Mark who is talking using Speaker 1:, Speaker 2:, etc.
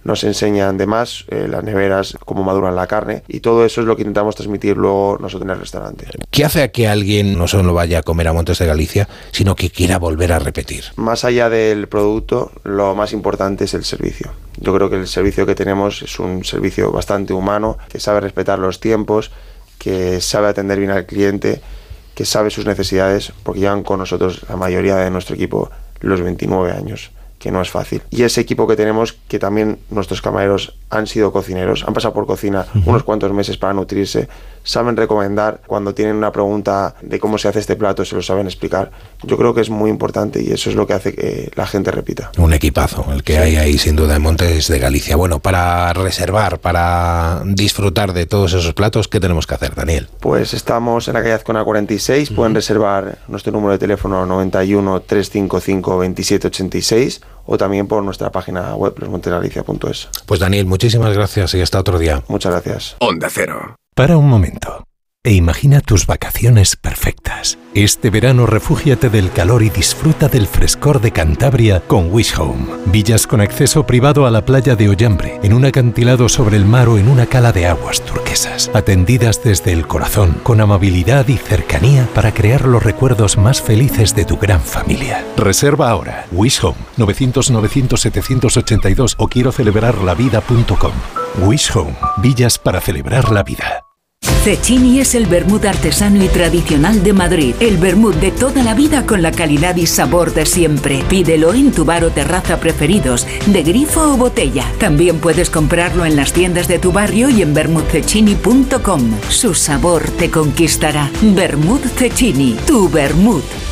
Speaker 1: nos enseñan de más, las neveras, cómo maduran la carne, y todo eso es lo que intentamos transmitir luego nosotros en el restaurante.
Speaker 2: ¿Qué hace a que alguien no solo vaya a comer a Montes de Galicia, sino que quiera volver a repetir?
Speaker 1: Más allá del producto, lo más importante es el servicio. Yo creo que el servicio que tenemos es un servicio bastante humano, que sabe respetar los tiempos, que sabe atender bien al cliente, que sabe sus necesidades, porque llevan con nosotros la mayoría de nuestro equipo los 29 años, que no es fácil. Y ese equipo que tenemos, que también nuestros camareros han sido cocineros, han pasado por cocina unos cuantos meses para nutrirse, saben recomendar, cuando tienen una pregunta de cómo se hace este plato, se lo saben explicar. Yo creo que es muy importante y eso es lo que hace que la gente repita.
Speaker 2: Un equipazo, el que hay ahí sin duda en Montes de Galicia. Bueno, para reservar, para disfrutar de todos esos platos, ¿qué tenemos que hacer, Daniel?
Speaker 1: Pues estamos en la calle Azcona 46, pueden reservar nuestro número de teléfono 91 355 2786 o también por nuestra página web losmontesdegalicia.es.
Speaker 2: Pues Daniel, muchísimas gracias y hasta otro día.
Speaker 1: Muchas gracias.
Speaker 3: Onda Cero.
Speaker 4: Para un momento e imagina tus vacaciones perfectas. Este verano refúgiate del calor y disfruta del frescor de Cantabria con Wish Home. Villas con acceso privado a la playa de Ollambre, en un acantilado sobre el mar o en una cala de aguas turquesas. Atendidas desde el corazón, con amabilidad y cercanía para crear los recuerdos más felices de tu gran familia. Reserva ahora. Wish Home, 900-900-782 o quiero celebrarlavida.com. Wish Home, villas para celebrar la vida.
Speaker 5: Cecchini es el vermut artesano y tradicional de Madrid. El vermut de toda la vida con la calidad y sabor de siempre. Pídelo en tu bar o terraza preferidos, de grifo o botella. También puedes comprarlo en las tiendas de tu barrio y en vermutcecchini.com. Su sabor te conquistará. Vermut Cecchini, tu vermut.